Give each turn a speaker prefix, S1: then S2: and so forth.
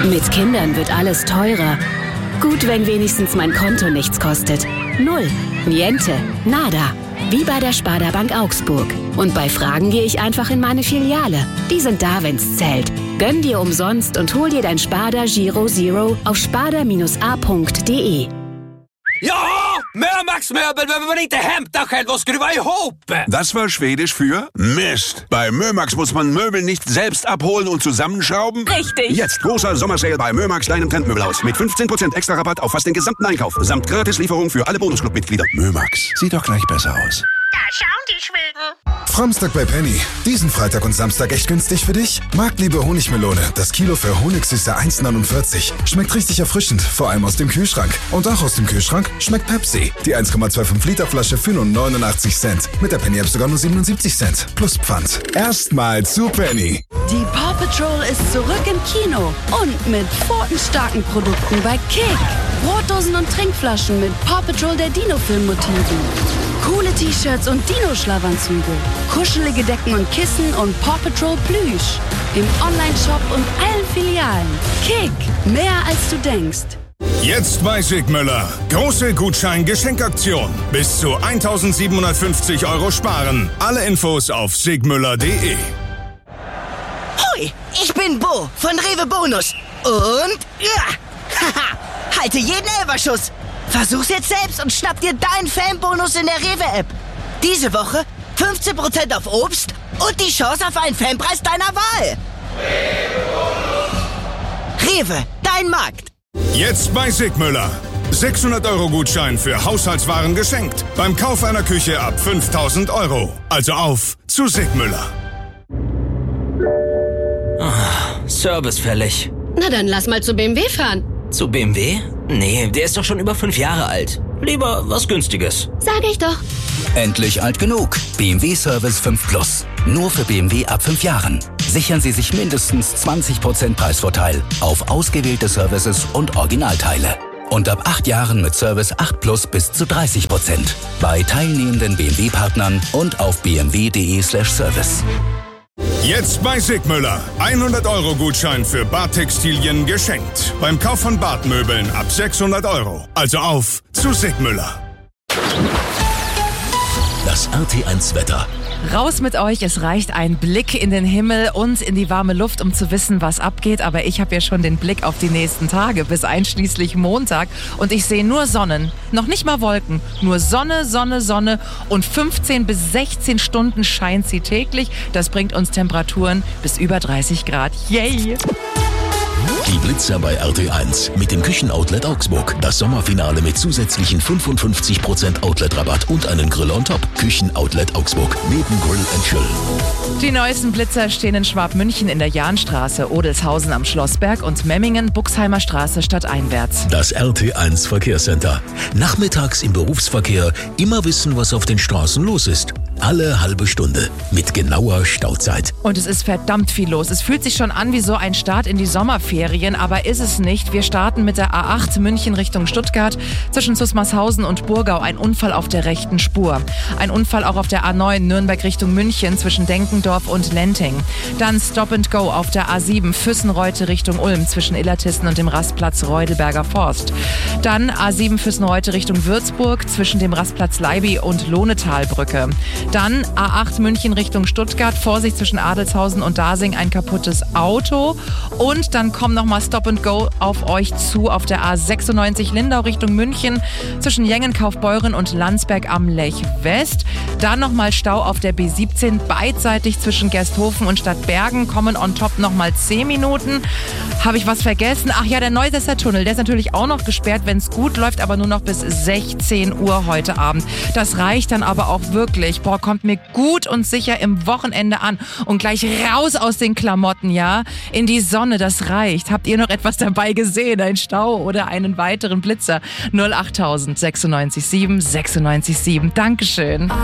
S1: Mit Kindern wird alles teurer. Gut, wenn wenigstens mein Konto nichts kostet. Null. Niente. Nada. Wie bei der Sparda Bank Augsburg. Und bei Fragen gehe ich einfach in meine Filiale. Die sind da, wenn's zählt. Gönn dir umsonst und hol dir dein Sparda Giro Zero auf sparda-a.de.
S2: Ja, Mömax-Möbel behöver man inte hämta själv och skruva ihop.
S3: Das war Schwedisch für Mist. Bei Mömax muss man Möbel nicht selbst abholen und zusammenschrauben.
S1: Richtig.
S3: Jetzt großer Sommersale bei Mömax, deinem Trendmöbelhaus. Mit 15% extra Rabatt auf fast den gesamten Einkauf. Samt Gratislieferung für alle Bonusclub-Mitglieder. Mömax, sieht doch gleich besser aus.
S4: Da schauen die Schweden.
S5: Framstag bei Penny. Diesen Freitag und Samstag echt günstig für dich? Marktliebe Honigmelone. Das Kilo für Honigsüße 1,49. Schmeckt richtig erfrischend, vor allem aus dem Kühlschrank. Und auch aus dem Kühlschrank schmeckt Pepsi. Die 1,25 Liter Flasche für nur 89 Cent. Mit der Penny App sogar nur 77 Cent. Plus Pfand. Erstmal zu Penny.
S6: Die Paw Patrol ist zurück im Kino. Und mit pfotenstarken Produkten bei Kick. Brotdosen und Trinkflaschen mit Paw Patrol der Dino-Film-Motiven. Coole T-Shirts und Dino-Schlafanzüge. Kuschelige Decken und Kissen und Paw Patrol Plüsch. Im Online-Shop und allen Filialen. Kick. Mehr als du denkst.
S7: Jetzt bei Sigmüller. Große Gutschein-Geschenkaktion. Bis zu 1.750 € sparen. Alle Infos auf sigmüller.de.
S4: Hoi, ich bin Bo von Rewe Bonus. Und haha, halte jeden Elferschuss. Versuch's jetzt selbst und schnapp dir deinen Fanbonus in der Rewe-App. Diese Woche 15% auf Obst und die Chance auf einen Fanpreis deiner Wahl. Rewe, dein Markt.
S7: Jetzt bei Sigmüller. 600 € Gutschein für Haushaltswaren geschenkt. Beim Kauf einer Küche ab 5.000 €. Also auf zu Sigmüller.
S2: Service fällig.
S8: Na dann lass mal zu BMW fahren.
S2: Zu BMW? Nee, der ist doch schon über 5 Jahre alt. Lieber was Günstiges.
S8: Sag ich doch.
S9: Endlich alt genug. BMW Service 5 Plus. Nur für BMW ab 5 Jahren. Sichern Sie sich mindestens 20% Preisvorteil auf ausgewählte Services und Originalteile. Und ab 8 Jahren mit Service 8 Plus bis zu 30%. Bei teilnehmenden BMW-Partnern und auf bmw.de/service.
S7: Jetzt bei Sigmüller. 100 € Gutschein für Badtextilien geschenkt. Beim Kauf von Badmöbeln ab 600 €. Also auf zu Sigmüller.
S10: Das RT1 Wetter.
S11: Raus mit euch, es reicht ein Blick in den Himmel und in die warme Luft, um zu wissen, was abgeht. Aber ich habe ja schon den Blick auf die nächsten Tage, bis einschließlich Montag. Und ich sehe nur Sonnen, noch nicht mal Wolken. Nur Sonne, Sonne, Sonne und 15 bis 16 Stunden scheint sie täglich. Das bringt uns Temperaturen bis über 30 Grad. Yay!
S10: Die Blitzer bei RT1 mit dem Küchenoutlet Augsburg. Das Sommerfinale mit zusätzlichen 55% Outlet-Rabatt und einen Grill on top. Küchenoutlet Augsburg. Neben Grill and Chill.
S11: Die neuesten Blitzer stehen in Schwabmünchen in der Jahnstraße, Odelshausen am Schlossberg und Memmingen, Buxheimer Straße stadteinwärts.
S10: Das RT1 Verkehrscenter. Nachmittags im Berufsverkehr immer wissen, was auf den Straßen los ist. Alle halbe Stunde mit genauer Stauzeit.
S11: Und es ist verdammt viel los. Es fühlt sich schon an wie so ein Start in die Sommerferien, aber ist es nicht. Wir starten mit der A8 München Richtung Stuttgart. Zwischen Zusmarshausen und Burgau ein Unfall auf der rechten Spur. Ein Unfall auch auf der A9 Nürnberg Richtung München zwischen Denkendorf und Lenting. Dann Stop and Go auf der A7 Füssenreute Richtung Ulm zwischen Illertissen und dem Rastplatz Reudelberger Forst. Dann A7 Füssenreute Richtung Würzburg zwischen dem Rastplatz Leiby und Lohnetalbrücke. Dann A8 München Richtung Stuttgart, Vorsicht zwischen Adelshausen und Dasing, ein kaputtes Auto. Und dann kommt nochmal Stop and Go auf euch zu auf der A96 Lindau Richtung München zwischen Jengen, Kaufbeuren und Landsberg am Lech West. Dann nochmal Stau auf der B17 beidseitig zwischen Gersthofen und Stadtbergen, kommen on top nochmal 10 Minuten. Habe ich was vergessen? Ach ja, der Neusesser Tunnel, der ist natürlich auch noch gesperrt, wenn es gut läuft, aber nur noch bis 16 Uhr heute Abend. Das reicht dann aber auch wirklich. Boah, kommt mir gut und sicher im Wochenende an und gleich raus aus den Klamotten, ja? In die Sonne, das reicht. Habt ihr noch etwas dabei gesehen? Ein Stau oder einen weiteren Blitzer? 08000 96 7 96 7. Dankeschön.